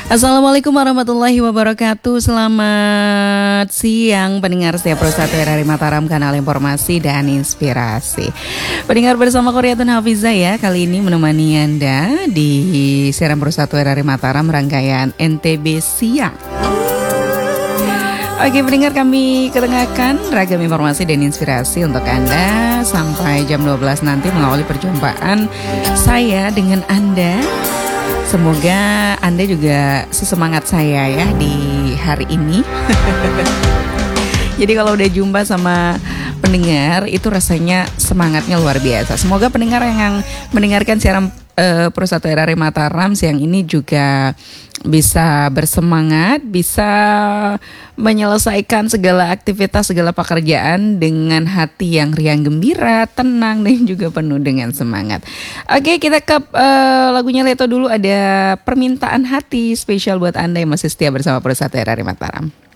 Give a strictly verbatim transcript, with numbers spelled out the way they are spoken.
Assalamualaikum warahmatullahi wabarakatuh. Selamat siang pendengar setiap Pro satu R R I Mataram, kanal informasi dan inspirasi. Pendengar bersama Koryatun Hafizah ya, kali ini menemani Anda di siaran Pro satu R R I Mataram rangkaian N T B Siang. Oke pendengar, kami ketengahkan ragam informasi dan inspirasi untuk Anda sampai jam dua belas nanti mengawali perjumpaan saya dengan Anda. Semoga Anda juga sesemangat saya ya di hari ini. Jadi kalau udah jumpa sama pendengar itu rasanya semangatnya luar biasa. Semoga pendengar yang mendengarkan siaran uh, Pro satu R R I Mataram siang ini juga bisa bersemangat, bisa menyelesaikan segala aktivitas, segala pekerjaan dengan hati yang riang gembira, tenang dan juga penuh dengan semangat. Oke, kita ke uh, lagunya Leto dulu, ada Permintaan Hati spesial buat Anda yang masih setia bersama Pro satu R R I Mataram.